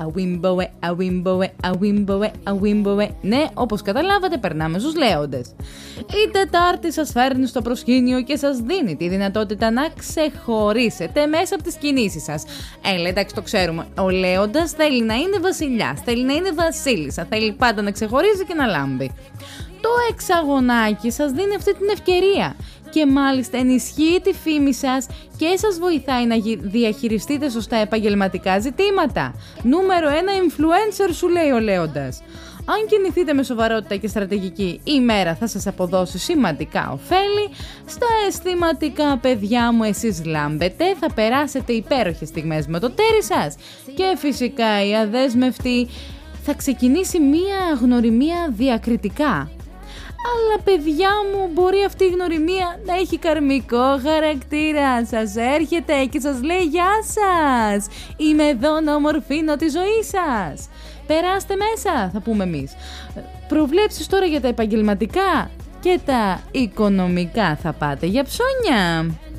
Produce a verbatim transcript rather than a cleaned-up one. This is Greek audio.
Αβίμποε, αβίμποε, αβίμποε, αβίμποε. Ναι, όπως καταλάβατε, περνάμε στους λέοντες. Η Τετάρτη σας φέρνει στο προσκήνιο και σας δίνει τη δυνατότητα να ξεχωρίσετε μέσα από τις κινήσεις σας. Έλα, εντάξει, το ξέρουμε. Ο λέοντας θέλει να είναι βασιλιάς, θέλει να είναι βασίλισσα, θέλει πάντα να ξεχωρίζει και να λάμπει. Το εξαγωνάκι σας δίνει αυτή την ευκαιρία και μάλιστα ενισχύει τη φήμη σας και σας βοηθάει να διαχειριστείτε σωστά επαγγελματικά ζητήματα. Νούμερο ένα influencer, σου λέει ο λέοντας. Αν κινηθείτε με σοβαρότητα και στρατηγική, η μέρα θα σας αποδώσει σημαντικά ωφέλη. Στα αισθηματικά, παιδιά μου, εσείς λάμπετε, θα περάσετε υπέροχες στιγμές με το τέρι σας. Και φυσικά η αδέσμευτη θα ξεκινήσει μία γνωριμία διακριτικά. Αλλά παιδιά μου, μπορεί αυτή η γνωριμία να έχει καρμικό χαρακτήρα. Σας έρχεται και σας λέει γεια σας, είμαι εδώ να ομορφύνω τη ζωή σας. Περάστε μέσα, θα πούμε εμείς. Προβλέψεις τώρα για τα επαγγελματικά και τα οικονομικά, θα πάτε για ψώνια.